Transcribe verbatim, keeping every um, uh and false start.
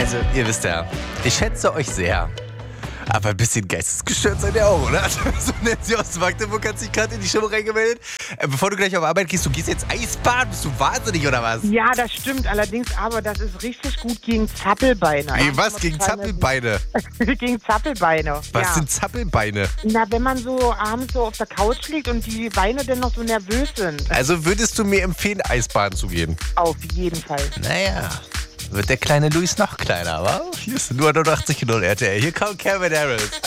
Also, ihr wisst ja, ich schätze euch sehr. Aber ein bisschen geistesgestört seid ihr auch, oder? So nennt sie aus Magdeburg, hat sich gerade in die Stimmung reingemeldet. Äh, bevor du gleich auf Arbeit gehst, du gehst jetzt Eisbaden. Bist du wahnsinnig, oder was? Ja, das stimmt. Allerdings, aber das ist richtig gut gegen Zappelbeine. Ey, was? Gegen Zappelbeine? Gegen Zappelbeine. Was ja. sind Zappelbeine? Na, wenn man so abends so auf der Couch liegt und die Beine dann noch so nervös sind. Also würdest du mir empfehlen, Eisbaden zu gehen? Auf jeden Fall. Naja, wird der kleine Luis noch kleiner, wa? Hier ist nur neunundachtzig Komma null R T L. Hier kommt Calvin Harris.